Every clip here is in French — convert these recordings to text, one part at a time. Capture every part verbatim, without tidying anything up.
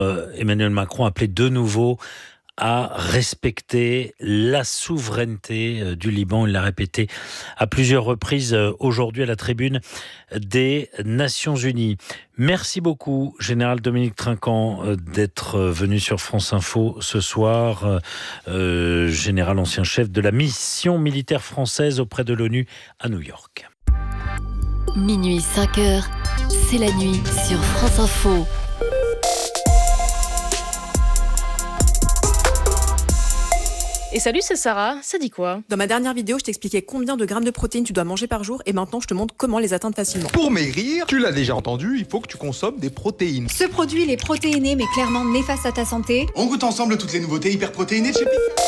Euh, Emmanuel Macron a appelé de nouveau à respecter la souveraineté euh, du Liban. Il l'a répété à plusieurs reprises euh, aujourd'hui à la tribune des Nations Unies. Merci beaucoup, Général Dominique Trinquant, euh, d'être euh, venu sur France Info ce soir. Euh, euh, général ancien chef de la mission militaire française auprès de l'ONU à New York. Minuit cinq heures, c'est la nuit sur France Info. Et salut, c'est Sarah, ça dit quoi? Dans ma dernière vidéo, je t'expliquais combien de grammes de protéines tu dois manger par jour et maintenant je te montre comment les atteindre facilement. Pour maigrir, tu l'as déjà entendu, il faut que tu consommes des protéines. Ce produit, il est protéiné mais clairement néfaste à ta santé. On goûte ensemble toutes les nouveautés hyper protéinées de chez Picard.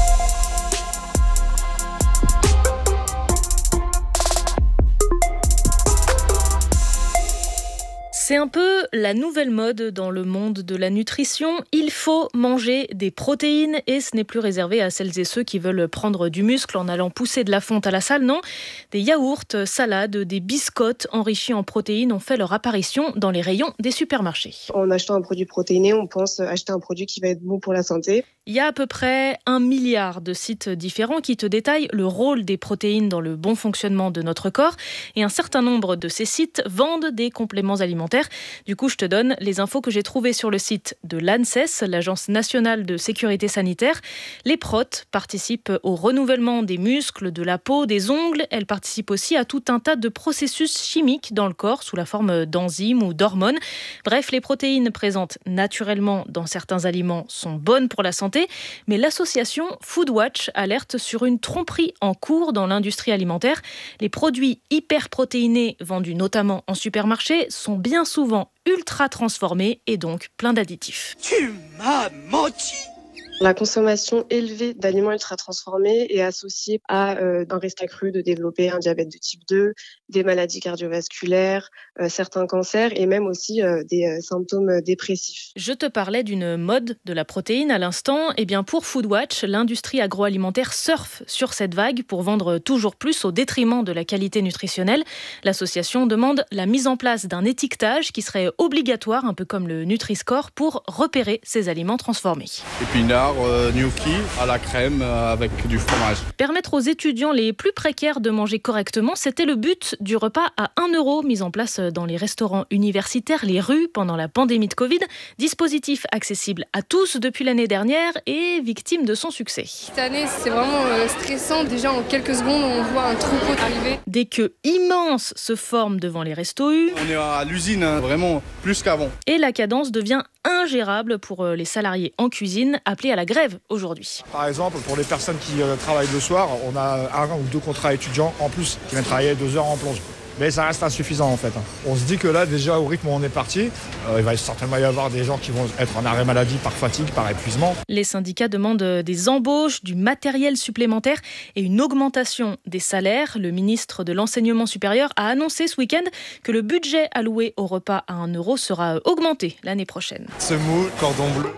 C'est un peu la nouvelle mode dans le monde de la nutrition. Il faut manger des protéines et ce n'est plus réservé à celles et ceux qui veulent prendre du muscle en allant pousser de la fonte à la salle. Non, des yaourts, salades, des biscottes enrichis en protéines ont fait leur apparition dans les rayons des supermarchés. En achetant un produit protéiné, on pense acheter un produit qui va être bon pour la santé. Il y a à peu près un milliard de sites différents qui te détaillent le rôle des protéines dans le bon fonctionnement de notre corps et un certain nombre de ces sites vendent des compléments alimentaires. Du coup, je te donne les infos que j'ai trouvées sur le site de l'ANSES, l'Agence nationale de sécurité sanitaire. Les protes participent au renouvellement des muscles, de la peau, des ongles. Elles participent aussi à tout un tas de processus chimiques dans le corps sous la forme d'enzymes ou d'hormones. Bref, les protéines présentes naturellement dans certains aliments sont bonnes pour la santé, mais l'association Foodwatch alerte sur une tromperie en cours dans l'industrie alimentaire. Les produits hyperprotéinés vendus notamment en supermarché sont bien souvent ultra transformés et donc plein d'additifs. Tu m'as menti! La consommation élevée d'aliments ultra transformés est associée à euh, un risque accru de développer un diabète de type deux, des maladies cardiovasculaires, euh, certains cancers et même aussi euh, des euh, symptômes dépressifs. Je te parlais d'une mode de la protéine à l'instant. Eh bien pour Foodwatch, l'industrie agroalimentaire surfe sur cette vague pour vendre toujours plus au détriment de la qualité nutritionnelle. L'association demande la mise en place d'un étiquetage qui serait obligatoire, un peu comme le Nutri-Score, pour repérer ces aliments transformés. Épinards, euh, gnocchi à la crème euh, avec du fromage. Permettre aux étudiants les plus précaires de manger correctement, c'était le but du repas à un euro mis en place dans les restaurants universitaires, les rues pendant la pandémie de Covid. Dispositif accessible à tous depuis l'année dernière et victime de son succès. Cette année, c'est vraiment euh, stressant. Déjà, en quelques secondes, on voit un troupeau arriver. Des queues immenses se forment devant les restos U. On est à l'usine, hein, vraiment plus qu'avant. Et la cadence devient ingérable pour les salariés en cuisine appelés à la grève aujourd'hui. Par exemple, pour les personnes qui euh, travaillent le soir, on a un ou deux contrats étudiants en plus qui viennent travailler deux heures en plonge. Mais ça reste insuffisant en fait. On se dit que là, déjà au rythme où on est parti, euh, il va certainement y avoir des gens qui vont être en arrêt maladie par fatigue, par épuisement. Les syndicats demandent des embauches, du matériel supplémentaire et une augmentation des salaires. Le ministre de l'Enseignement supérieur a annoncé ce week-end que le budget alloué au repas à un euro sera augmenté l'année prochaine. Semoule, cordon bleu.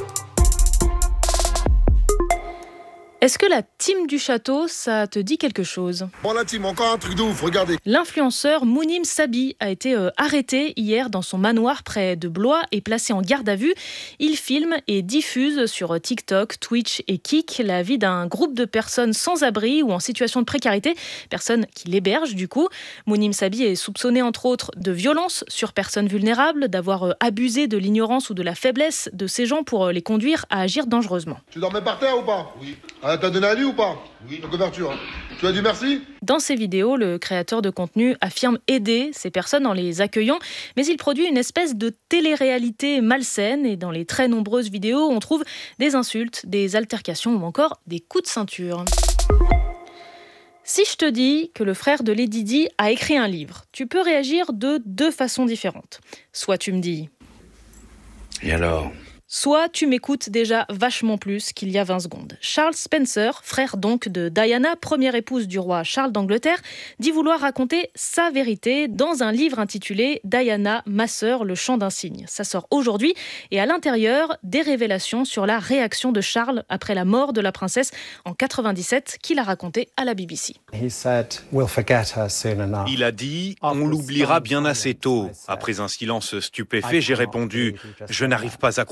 Est-ce que la team du château, ça te dit quelque chose? Bon la team, encore un truc de ouf, regardez. L'influenceur Mounim Sabi a été euh, arrêté hier dans son manoir près de Blois et placé en garde à vue. Il filme et diffuse sur TikTok, Twitch et Kik la vie d'un groupe de personnes sans abri ou en situation de précarité, personnes qui l'hébergent du coup. Mounim Sabi est soupçonné entre autres de violence sur personnes vulnérables, d'avoir euh, abusé de l'ignorance ou de la faiblesse de ces gens pour euh, les conduire à agir dangereusement. Tu dormais par terre ou pas? Oui. Ah, t'as donné à lui ou pas? Oui. La couverture. Hein. Tu as dit merci? Dans ses vidéos, le créateur de contenu affirme aider ces personnes en les accueillant, mais il produit une espèce de télé-réalité malsaine et dans les très nombreuses vidéos, on trouve des insultes, des altercations ou encore des coups de ceinture. Si je te dis que le frère de Lady Di a écrit un livre, tu peux réagir de deux façons différentes. Soit tu me dis « Et alors ?» Soit tu m'écoutes déjà vachement plus qu'il y a vingt secondes. Charles Spencer, frère donc de Diana, première épouse du roi Charles d'Angleterre, dit vouloir raconter sa vérité dans un livre intitulé « Diana, ma sœur, le chant d'un cygne ». Ça sort aujourd'hui et à l'intérieur, des révélations sur la réaction de Charles après la mort de la princesse en quatre-vingt-dix-sept qu'il a raconté à la B B C. Il a dit « On l'oubliera bien assez tôt ». Après un silence stupéfait, j'ai répondu « Je n'arrive pas à croire